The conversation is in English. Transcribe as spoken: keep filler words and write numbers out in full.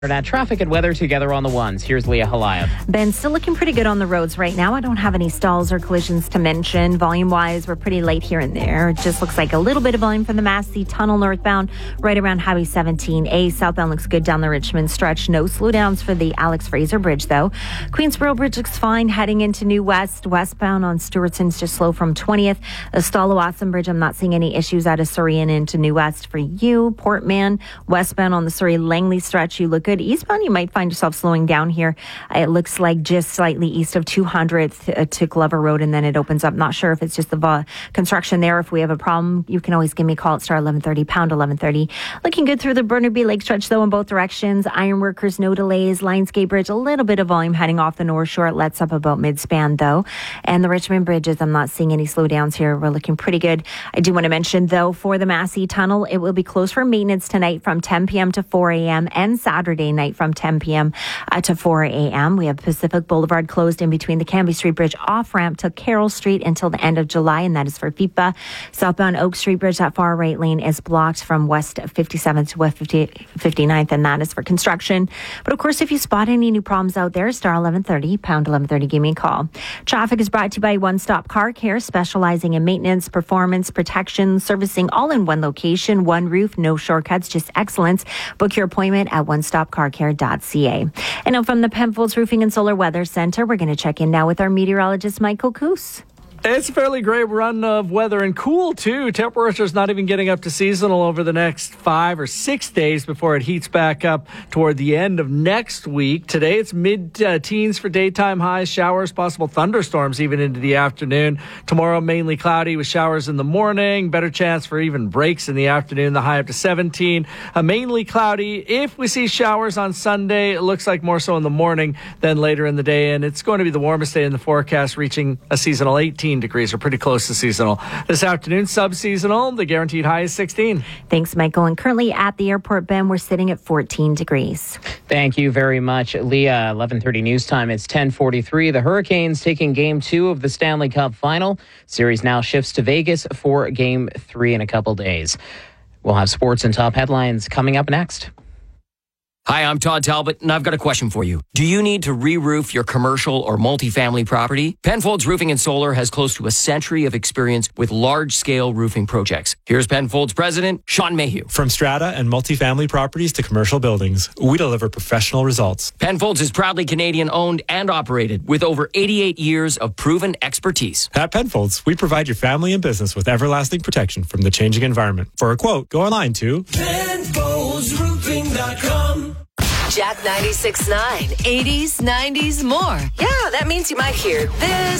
At traffic and weather together on the ones. Here's Leah Halayev. Ben, still looking pretty good on the roads right now. I don't have any stalls or collisions to mention. Volume-wise, we're pretty late here and there. It just looks like a little bit of volume from the Massey Tunnel northbound, right around Highway seventeen A. Southbound looks good down the Richmond stretch. No slowdowns for the Alex Fraser Bridge, though. Queensboro Bridge looks fine heading into New West. Westbound on Stewartson's just slow from twentieth. The Stallawasam Bridge, I'm not seeing any issues out of Surrey and into New West for you. Portman, westbound on the Surrey-Langley stretch, you look good. Eastbound, you might find yourself slowing down here. It looks like just slightly east of two hundredth to Glover Road, and then it opens up. Not sure if it's just the uh, construction there. If we have a problem, you can always give me a call at star eleven thirty, pound eleven thirty. Looking good through the Burnaby Lake stretch, though, in both directions. Ironworkers, no delays. Lionsgate Bridge, a little bit of volume heading off the North Shore. It lets up about mid-span, though. And the Richmond Bridges, I'm not seeing any slowdowns here. We're looking pretty good. I do want to mention, though, for the Massey Tunnel, it will be closed for maintenance tonight from ten p.m. to four a.m. and Saturday night from ten p.m. Uh, to four a.m. We have Pacific Boulevard closed in between the Canby Street Bridge off-ramp to Carroll Street until the end of July, and that is for FIFA. Southbound Oak Street Bridge, that far right lane is blocked from West fifty-seventh to West fifty-ninth, and that is for construction. But of course, if you spot any new problems out there, star eleven thirty, pound eleven thirty, give me a call. Traffic is brought to you by One Stop Car Care, specializing in maintenance, performance, protection, servicing, all in one location, one roof, no shortcuts, just excellence. Book your appointment at one stop car care dot c a. And now from the Penfolds Roofing and Solar Weather Center, we're going to check in now with our meteorologist, Michael Coos. It's a fairly great run of weather and cool, too. Temperature's not even getting up to seasonal over the next five or six days before it heats back up toward the end of next week. Today, it's mid-teens for daytime highs, showers, possible thunderstorms even into the afternoon. Tomorrow, mainly cloudy with showers in the morning. Better chance for even breaks in the afternoon, the high up to seventeen. Uh, mainly cloudy. If we see showers on Sunday, it looks like more so in the morning than later in the day. And it's going to be the warmest day in the forecast, reaching a seasonal eighteen degrees, or pretty close to seasonal. This afternoon, sub-seasonal. The guaranteed high is sixteen. Thanks, Michael. And currently at the airport, Ben, we're sitting at fourteen degrees. Thank you very much, Leah. eleven thirty news time. It's ten forty-three. The Hurricanes taking game two of the Stanley Cup final. Series now shifts to Vegas for game three in a couple days. We'll have sports and top headlines coming up next. Hi, I'm Todd Talbot, and I've got a question for you. Do you need to re-roof your commercial or multifamily property? Penfolds Roofing and Solar has close to a century of experience with large-scale roofing projects. Here's Penfolds President Sean Mayhew. From strata and multifamily properties to commercial buildings, we deliver professional results. Penfolds is proudly Canadian-owned and operated with over eighty-eight years of proven expertise. At Penfolds, we provide your family and business with everlasting protection from the changing environment. For a quote, go online to Penfolds Roofing dot com. Jack ninety-six point nine, eighties, nineties, more. Yeah, that means you might hear this